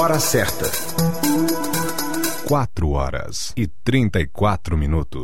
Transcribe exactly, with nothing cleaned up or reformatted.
hora certa. Quatro horas e trinta e quatro minutos.